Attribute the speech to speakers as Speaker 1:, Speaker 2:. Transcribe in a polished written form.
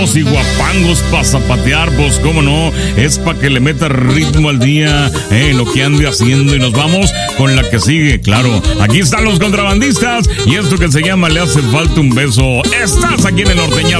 Speaker 1: Y guapangos para zapatear, pues cómo no, es para que le meta ritmo al día, lo que ande haciendo, y nos vamos con la que sigue, claro. Aquí están los contrabandistas y esto que se llama Le hace falta un beso. Estás aquí en el norteñazo.